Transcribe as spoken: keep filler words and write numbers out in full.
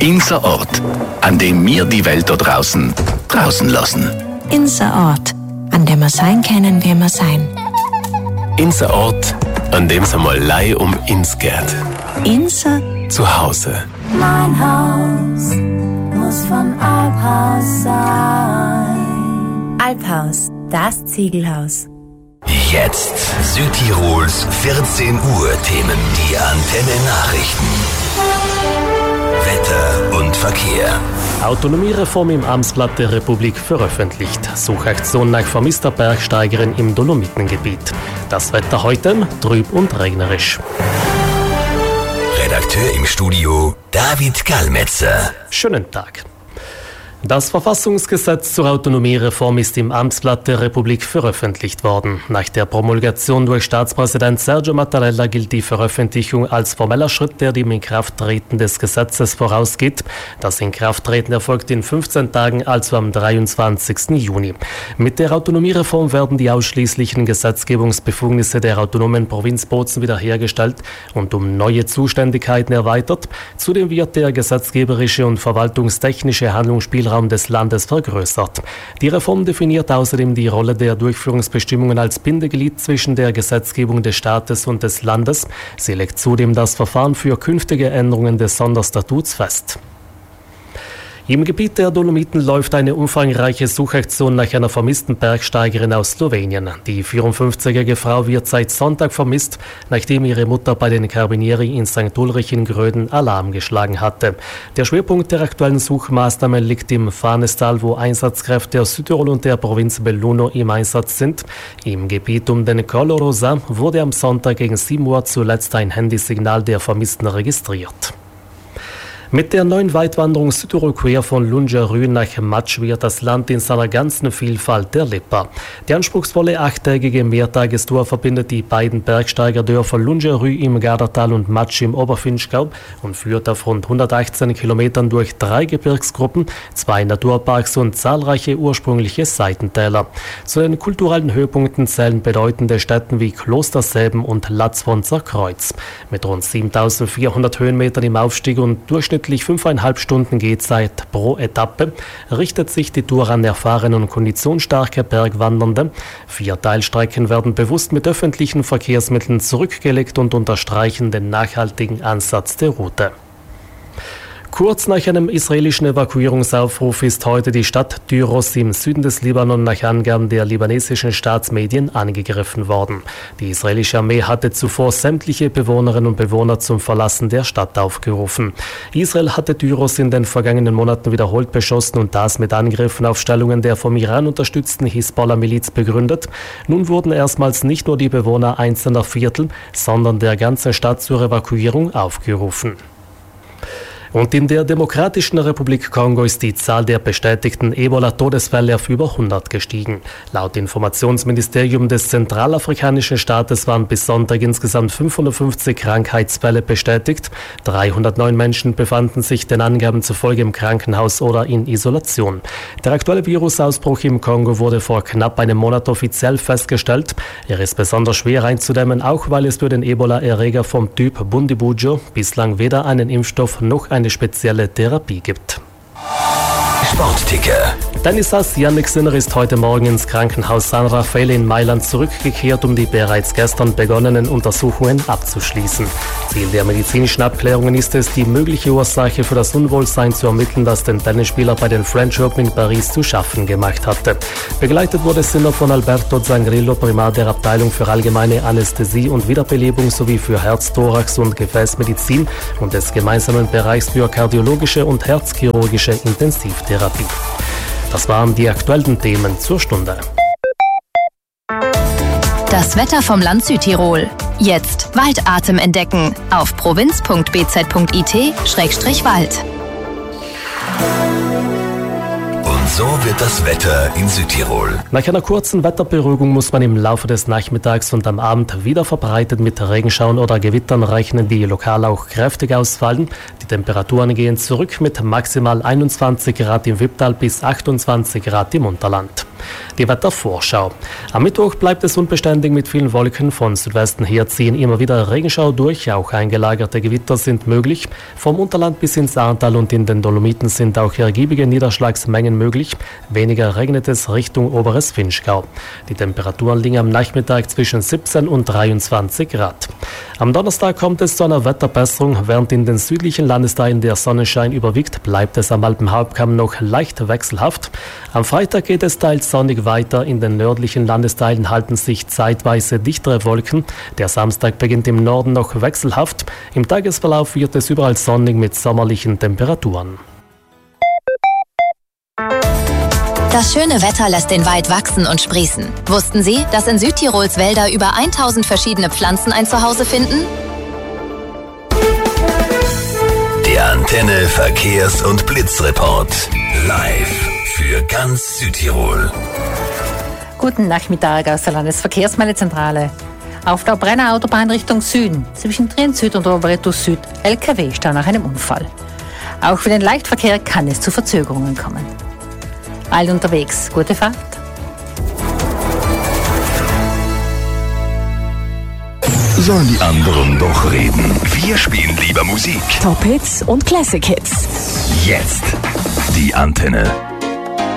Unser Ort, an dem wir die Welt da draußen draußen lassen. Unser Ort, an dem wir sein können, wie wir sein. Unser Ort, an dem es einmal lei um ins geht. Unser Zuhause. Mein Haus muss von Alphaus sein. Alphaus, das Ziegelhaus. Jetzt Südtirols vierzehn Uhr Themen. Die Antenne Nachrichten. Wetter und Verkehr. Autonomiereform im Amtsblatt der Republik veröffentlicht. Suchaktion nach vermisster Bergsteigerin im Dolomitengebiet. Das Wetter heute trüb und regnerisch. Redakteur im Studio David Gallmetzer. Schönen Tag. Das Verfassungsgesetz zur Autonomiereform ist im Amtsblatt der Republik veröffentlicht worden. Nach der Promulgation durch Staatspräsident Sergio Mattarella gilt die Veröffentlichung als formeller Schritt, der dem Inkrafttreten des Gesetzes vorausgeht. Das Inkrafttreten erfolgt in fünfzehn Tagen, also am dreiundzwanzigsten Juni. Mit der Autonomiereform werden die ausschließlichen Gesetzgebungsbefugnisse der autonomen Provinz Bozen wiederhergestellt und um neue Zuständigkeiten erweitert. Zudem wird der gesetzgeberische und verwaltungstechnische Handlungsspielraum des Landes vergrößert. Die Reform definiert außerdem die Rolle der Durchführungsbestimmungen als Bindeglied zwischen der Gesetzgebung des Staates und des Landes. Sie legt zudem das Verfahren für künftige Änderungen des Sonderstatuts fest. Im Gebiet der Dolomiten läuft eine umfangreiche Suchaktion nach einer vermissten Bergsteigerin aus Slowenien. Die vierundfünfzigjährige Frau wird seit Sonntag vermisst, nachdem ihre Mutter bei den Carabinieri in Sankt Ulrich in Gröden Alarm geschlagen hatte. Der Schwerpunkt der aktuellen Suchmaßnahmen liegt im Fanestal, wo Einsatzkräfte aus Südtirol und der Provinz Belluno im Einsatz sind. Im Gebiet um den Colo Rosa wurde am Sonntag gegen sieben Uhr zuletzt ein Handysignal der Vermissten registriert. Mit der neuen Weitwanderung Südtirol quer von Lungerü nach Matsch wird das Land in seiner ganzen Vielfalt erlebbar. Die anspruchsvolle achttägige Mehrtagestour verbindet die beiden Bergsteigerdörfer Lungerü im Gardatal und Matsch im Oberfinchgau und führt auf rund hundertachtzehn Kilometern durch drei Gebirgsgruppen, zwei Naturparks und zahlreiche ursprüngliche Seitentäler. Zu den kulturellen Höhepunkten zählen bedeutende Stätten wie Klostersäben und Latzwonzer Kreuz. Mit rund siebentausendvierhundert Höhenmetern im Aufstieg und durchschnittlich fünfeinhalb Stunden Gehzeit pro Etappe richtet sich die Tour an erfahrene und konditionsstarke Bergwandernde. Vier Teilstrecken werden bewusst mit öffentlichen Verkehrsmitteln zurückgelegt und unterstreichen den nachhaltigen Ansatz der Route. Kurz nach einem israelischen Evakuierungsaufruf ist heute die Stadt Tyros im Süden des Libanon nach Angaben der libanesischen Staatsmedien angegriffen worden. Die israelische Armee hatte zuvor sämtliche Bewohnerinnen und Bewohner zum Verlassen der Stadt aufgerufen. Israel hatte Tyros in den vergangenen Monaten wiederholt beschossen und das mit Angriffen auf Stellungen der vom Iran unterstützten Hisbollah-Miliz begründet. Nun wurden erstmals nicht nur die Bewohner einzelner Viertel, sondern der ganzen Stadt zur Evakuierung aufgerufen. Und in der Demokratischen Republik Kongo ist die Zahl der bestätigten Ebola-Todesfälle auf über hundert gestiegen. Laut Informationsministerium des zentralafrikanischen Staates waren bis Sonntag insgesamt fünfhundertfünfzig Krankheitsfälle bestätigt. dreihundertneun Menschen befanden sich den Angaben zufolge im Krankenhaus oder in Isolation. Der aktuelle Virusausbruch im Kongo wurde vor knapp einem Monat offiziell festgestellt. Er ist besonders schwer einzudämmen, auch weil es für den Ebola-Erreger vom Typ Bundibujo bislang weder einen Impfstoff noch eine eine spezielle Therapie gibt. Sportticker. Tennisass Jannik Sinner ist heute Morgen ins Krankenhaus San Raffaele in Mailand zurückgekehrt, um die bereits gestern begonnenen Untersuchungen abzuschließen. Ziel der medizinischen Abklärungen ist es, die mögliche Ursache für das Unwohlsein zu ermitteln, das den Tennisspieler bei den French Open in Paris zu schaffen gemacht hatte. Begleitet wurde Sinner von Alberto Zangrillo, Primar der Abteilung für allgemeine Anästhesie und Wiederbelebung sowie für Herz-, Thorax- und Gefäßmedizin und des gemeinsamen Bereichs für kardiologische und herzchirurgische Intensivtherapie. Das waren die aktuellen Themen zur Stunde. Das Wetter vom Land Südtirol. Jetzt Waldatem entdecken auf provinz punkt b z punkt i t Schrägstrich Wald. Und so wird das Wetter in Südtirol. Nach einer kurzen Wetterberuhigung muss man im Laufe des Nachmittags und am Abend wieder verbreitet mit Regenschauern oder Gewittern rechnen, die lokal auch kräftig ausfallen. Die Temperaturen gehen zurück mit maximal einundzwanzig Grad im Wipptal bis achtundzwanzig Grad im Unterland. Die Wettervorschau. Am Mittwoch bleibt es unbeständig mit vielen Wolken. Von Südwesten her ziehen immer wieder Regenschauer durch. Auch eingelagerte Gewitter sind möglich. Vom Unterland bis ins Ahrtal und in den Dolomiten sind auch ergiebige Niederschlagsmengen möglich. Weniger regnet es Richtung Oberes Vinschgau. Die Temperaturen liegen am Nachmittag zwischen siebzehn und dreiundzwanzig Grad. Am Donnerstag kommt es zu einer Wetterbesserung. Während in den südlichen Landesteilen der Sonnenschein überwiegt, bleibt es am Alpenhauptkamm noch leicht wechselhaft. Am Freitag geht es teils sonnig weiter. In den nördlichen Landesteilen halten sich zeitweise dichtere Wolken. Der Samstag beginnt im Norden noch wechselhaft. Im Tagesverlauf wird es überall sonnig mit sommerlichen Temperaturen. Das schöne Wetter lässt den Wald wachsen und sprießen. Wussten Sie, dass in Südtirols Wälder über tausend verschiedene Pflanzen ein Zuhause finden? Der Antenne Verkehrs- und Blitzreport. Live für ganz Südtirol. Guten Nachmittag aus der Landesverkehrsmeldezentrale. Auf der Brenner Autobahn Richtung Süden, zwischen Trient Süd und Oberetus Süd, L K W-Stau nach einem Unfall. Auch für den Leichtverkehr kann es zu Verzögerungen kommen. Bald unterwegs, gute Fahrt. Sollen die anderen doch reden? Wir spielen lieber Musik. Top Hits und Classic Hits. Jetzt die Antenne.